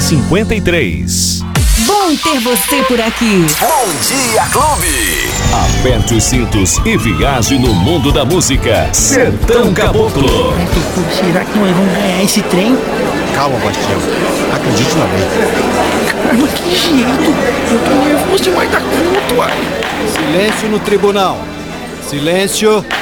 53. Bom ter você por aqui. Bom Dia Clube. Aperte os cintos e viaje no mundo da música. Sertão Caboclo. Será que nós vamos ganhar esse trem? Calma, Bastião. Acredite na lei. Caramba, que jeito. Eu tô nervoso demais da conta, uai. Silêncio no tribunal. Silêncio.